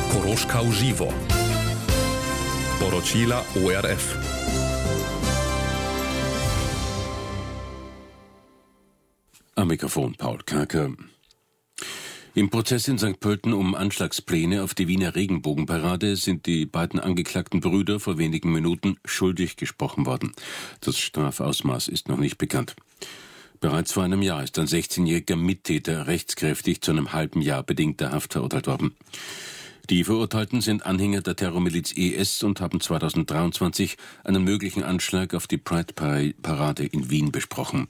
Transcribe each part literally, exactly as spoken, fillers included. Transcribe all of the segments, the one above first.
Koroška uživo. Poročila O R F. Am Mikrofon Paul Karker. Im Prozess in Sankt Pölten um Anschlagspläne auf die Wiener Regenbogenparade sind die beiden angeklagten Brüder vor wenigen Minuten schuldig gesprochen worden. Das Strafausmaß ist noch nicht bekannt. Bereits vor einem Jahr ist ein sechzehnjähriger Mittäter rechtskräftig zu einem halben Jahr bedingter Haft verurteilt worden. Die Verurteilten sind Anhänger der Terrormiliz I S und haben zweitausenddreiundzwanzig einen möglichen Anschlag auf die Pride-Parade in Wien besprochen.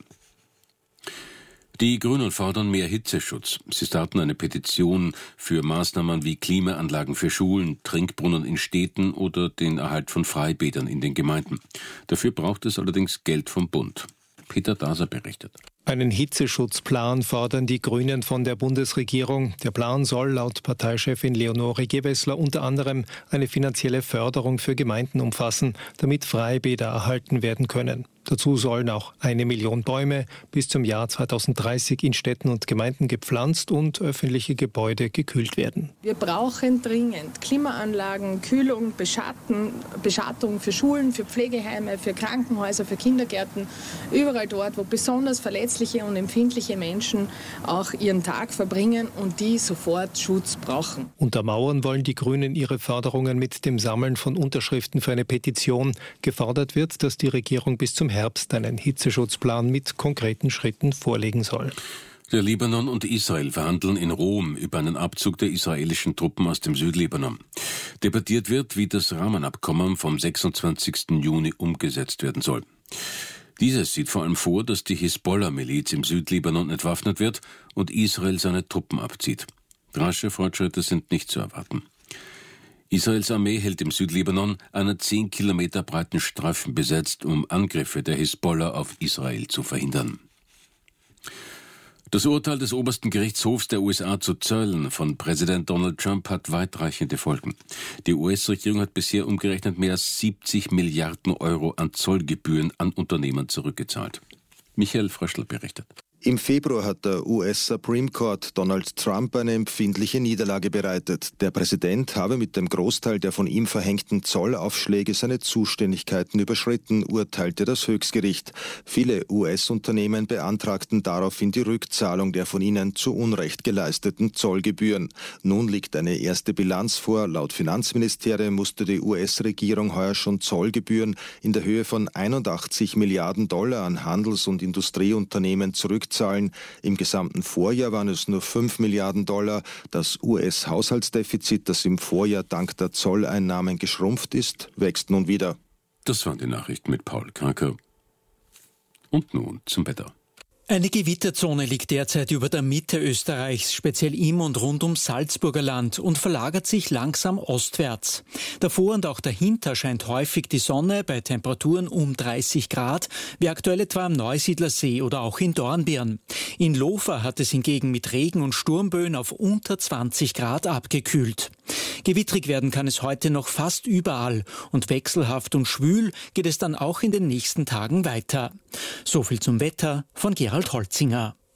Die Grünen fordern mehr Hitzeschutz. Sie starten eine Petition für Maßnahmen wie Klimaanlagen für Schulen, Trinkbrunnen in Städten oder den Erhalt von Freibädern in den Gemeinden. Dafür braucht es allerdings Geld vom Bund. Peter Daser berichtet. Einen Hitzeschutzplan fordern die Grünen von der Bundesregierung. Der Plan soll laut Parteichefin Leonore Gewessler unter anderem eine finanzielle Förderung für Gemeinden umfassen, damit Freibäder erhalten werden können. Dazu sollen auch eine Million Bäume bis zum Jahr zweitausenddreißig in Städten und Gemeinden gepflanzt und öffentliche Gebäude gekühlt werden. Wir brauchen dringend Klimaanlagen, Kühlung, Beschatten, Beschattung für Schulen, für Pflegeheime, für Krankenhäuser, für Kindergärten, überall dort, wo besonders verletzliche und empfindliche Menschen auch ihren Tag verbringen und die sofort Schutz brauchen. Untermauern wollen die Grünen ihre Forderungen mit dem Sammeln von Unterschriften für eine Petition. Gefordert wird, dass die Regierung bis zum Herbst einen Hitzeschutzplan mit konkreten Schritten vorlegen soll. Der Libanon und Israel verhandeln in Rom über einen Abzug der israelischen Truppen aus dem Südlibanon. Debattiert wird, wie das Rahmenabkommen vom sechsundzwanzigsten Juni umgesetzt werden soll. Dieses sieht vor allem vor, dass die Hisbollah-Miliz im Südlibanon entwaffnet wird und Israel seine Truppen abzieht. Rasche Fortschritte sind nicht zu erwarten. Israels Armee hält im Südlibanon einen zehn Kilometer breiten Streifen besetzt, um Angriffe der Hisbollah auf Israel zu verhindern. Das Urteil des obersten Gerichtshofs der U S A zu Zöllen von Präsident Donald Trump hat weitreichende Folgen. Die U S-Regierung hat bisher umgerechnet mehr als siebzig Milliarden Euro an Zollgebühren an Unternehmen zurückgezahlt. Michael Fröschl berichtet. Im Februar hat der U S Supreme Court Donald Trump eine empfindliche Niederlage bereitet. Der Präsident habe mit dem Großteil der von ihm verhängten Zollaufschläge seine Zuständigkeiten überschritten, urteilte das Höchstgericht. Viele U S-Unternehmen beantragten daraufhin die Rückzahlung der von ihnen zu Unrecht geleisteten Zollgebühren. Nun liegt eine erste Bilanz vor. Laut Finanzministerium musste die U S-Regierung heuer schon Zollgebühren in der Höhe von einundachtzig Milliarden Dollar an Handels- und Industrieunternehmen zurückzahlen. Zahlen. Im gesamten Vorjahr waren es nur fünf Milliarden Dollar. Das U S-Haushaltsdefizit, das im Vorjahr dank der Zolleinnahmen geschrumpft ist, wächst nun wieder. Das waren die Nachrichten mit Paul Karker. Und nun zum Wetter. Eine Gewitterzone liegt derzeit über der Mitte Österreichs, speziell im und rund ums Salzburger Land, und verlagert sich langsam ostwärts. Davor und auch dahinter scheint häufig die Sonne bei Temperaturen um dreißig Grad, wie aktuell etwa am Neusiedlersee oder auch in Dornbirn. In Lofer hat es hingegen mit Regen und Sturmböen auf unter zwanzig Grad abgekühlt. Gewittrig werden kann es heute noch fast überall und wechselhaft und schwül geht es dann auch in den nächsten Tagen weiter. So viel zum Wetter von Gerald Holzinger.